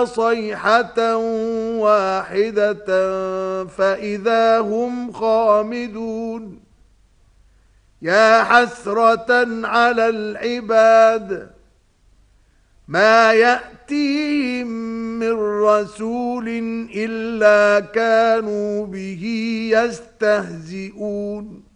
صيحة واحدة فإذا هم خامدون يا حسرة على العباد ما يأتيهم من رسول إلا كانوا به يستهزئون